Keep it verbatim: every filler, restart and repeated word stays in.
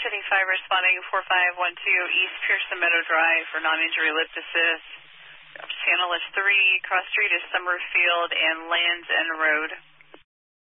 eighty-five responding four five one two East Pearson Meadow Drive for non-injury lift assist. Channel is three, cross street is Summerfield and Lands End Road.